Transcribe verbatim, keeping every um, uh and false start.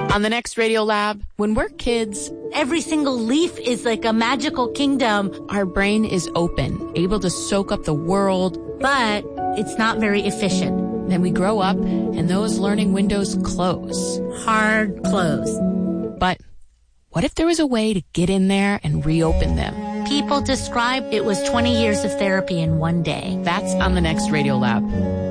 On the next Radio Lab, when we're kids, every single leaf is like a magical kingdom. Our brain is open, able to soak up the world. But it's not very efficient. Then we grow up, and those learning windows close. Hard close. But what if there was a way to get in there and reopen them? People describe it was twenty years of therapy in one day. That's on the next Radio Lab.